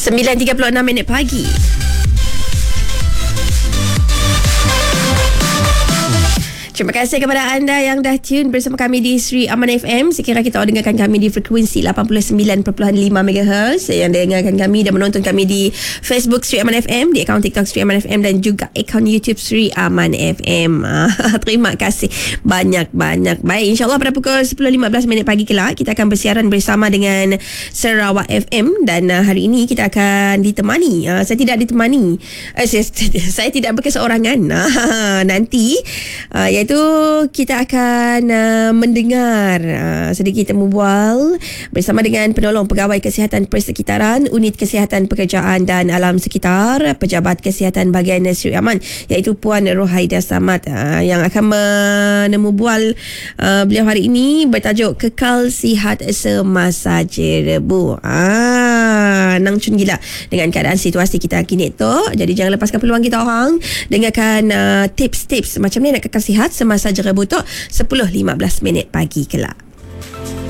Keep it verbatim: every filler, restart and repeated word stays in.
sembilan tiga puluh enam minit pagi. Terima kasih kepada anda yang dah tune bersama kami di Sri Aman F M. Sekiranya kita dengarkan kami di frekuensi lapan puluh sembilan perpuluhan lima megahertz, yang dengarkan kami dan menonton kami di Facebook Sri Aman F M, di akaun TikTok Sri Aman F M dan juga akaun YouTube Sri Aman F M. Terima kasih banyak-banyak. Baik, insyaAllah pada pukul sepuluh lima belas minit pagi kelak kita akan bersiaran bersama dengan Sarawak F M, dan uh, hari ini kita akan ditemani, uh, saya tidak ditemani uh, saya, saya tidak berkeseorangan. Uh, nanti uh, iaitu kita akan uh, mendengar uh, sedikit temu bual bersama dengan penolong pegawai kesihatan persekitaran Unit Kesihatan Pekerjaan dan Alam Sekitar Pejabat Kesihatan Bahagian Sri Aman, iaitu Puan Rohaida Samad, uh, yang akan menemu bual uh, beliau hari ini bertajuk Kekal Sihat Semasa Jerebu. Ah, nang cun gila dengan keadaan situasi kita kini tu. Jadi jangan lepaskan peluang kita orang. Dengarkan uh, tips-tips macam ni nak kekal sihat semasa jerebu tu sepuluh lima belas minit pagi kelak.